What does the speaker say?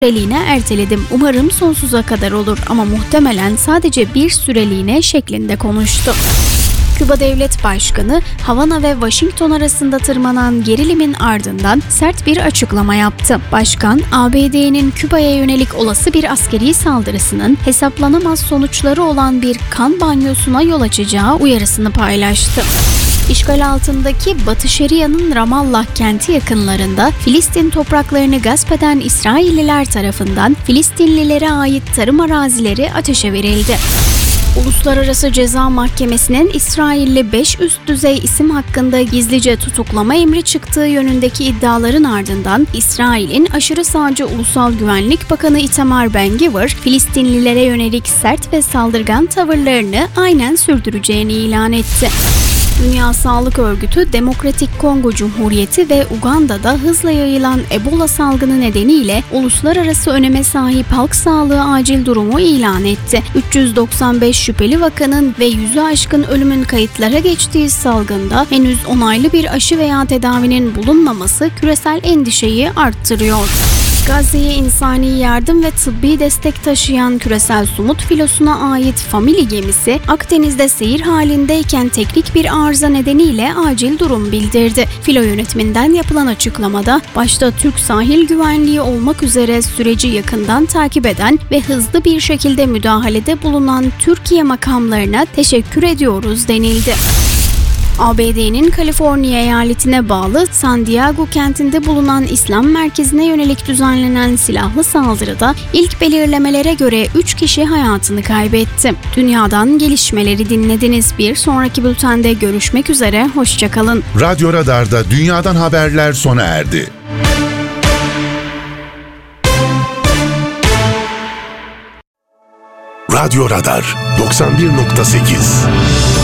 süreliğine erteledim. Umarım sonsuza kadar olur ama muhtemelen sadece bir süreliğine şeklinde konuştu. Küba Devlet Başkanı, Havana ve Washington arasında tırmanan gerilimin ardından sert bir açıklama yaptı. Başkan, ABD'nin Küba'ya yönelik olası bir askeri saldırısının hesaplanamaz sonuçları olan bir kan banyosuna yol açacağı uyarısını paylaştı. İşgal altındaki Batı Şeria'nın Ramallah kenti yakınlarında Filistin topraklarını gasp eden İsrailliler tarafından Filistinlilere ait tarım arazileri ateşe verildi. Uluslararası Ceza Mahkemesi'nin İsrailli 5 üst düzey isim hakkında gizlice tutuklama emri çıktığı yönündeki iddiaların ardından İsrail'in aşırı sağcı Ulusal Güvenlik Bakanı Itamar Ben-Gvir, Filistinlilere yönelik sert ve saldırgan tavırlarını aynen sürdüreceğini ilan etti. Dünya Sağlık Örgütü, Demokratik Kongo Cumhuriyeti ve Uganda'da hızla yayılan Ebola salgını nedeniyle uluslararası öneme sahip halk sağlığı acil durumu ilan etti. 395 şüpheli vakanın ve 100'ü aşkın ölümün kayıtlara geçtiği salgında henüz onaylı bir aşı veya tedavinin bulunmaması küresel endişeyi arttırıyor. Gazze'ye insani yardım ve tıbbi destek taşıyan küresel Sumut filosuna ait Family gemisi Akdeniz'de seyir halindeyken teknik bir arıza nedeniyle acil durum bildirdi. Filo yönetiminden yapılan açıklamada başta Türk sahil güvenliği olmak üzere süreci yakından takip eden ve hızlı bir şekilde müdahalede bulunan Türkiye makamlarına teşekkür ediyoruz denildi. ABD'nin Kaliforniya eyaletine bağlı San Diego kentinde bulunan İslam merkezine yönelik düzenlenen silahlı saldırıda ilk belirlemelere göre 3 kişi hayatını kaybetti. Dünyadan gelişmeleri dinlediniz. Bir sonraki bültende görüşmek üzere, hoşça kalın. Radyo Radar'da dünyadan haberler sona erdi. Radyo Radar 91.8